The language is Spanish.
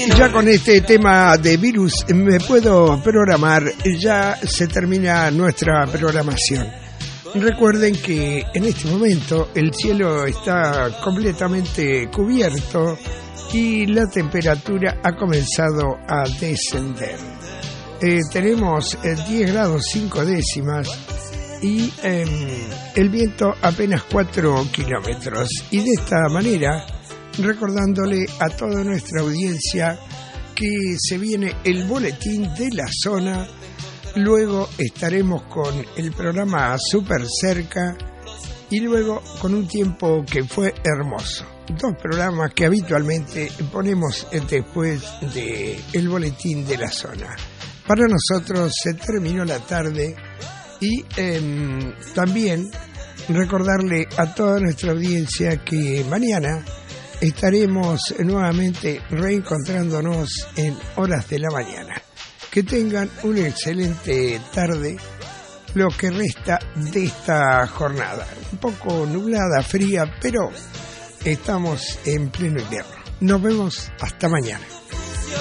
Ya con este tema de virus me puedo programar, ya se termina nuestra programación. Recuerden que en este momento el cielo está completamente cubierto y la temperatura ha comenzado a descender. Tenemos 10 grados 5 décimas y el viento apenas 4 kilómetros. Y de esta manera, recordándole a toda nuestra audiencia que se viene el boletín de la zona, luego estaremos con el programa Súper Cerca y luego con un tiempo que fue hermoso. 2 programas que habitualmente ponemos después del boletín de la zona. Para nosotros se terminó la tarde y también recordarle a toda nuestra audiencia que mañana estaremos nuevamente reencontrándonos en horas de la mañana. Que tengan una excelente tarde, lo que resta de esta jornada. Un poco nublada, fría, pero estamos en pleno invierno. Nos vemos hasta mañana.